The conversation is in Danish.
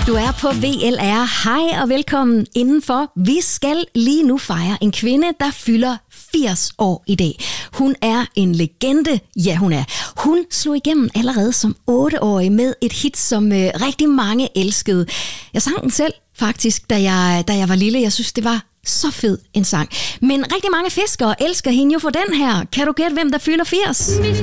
Du er på VLR. Hej og velkommen indenfor. Vi skal lige nu fejre en kvinde, der fylder 80 år i dag. Hun er en legende. Ja, hun er. Hun slog igennem allerede som 8-årig med et hit, som rigtig mange elskede. Jeg sang den selv faktisk, da jeg var lille. Jeg synes, det var så fed en sang. Men rigtig mange fiskere elsker hende jo for den her. Kan du gætte, hvem der fylder 80? Hvis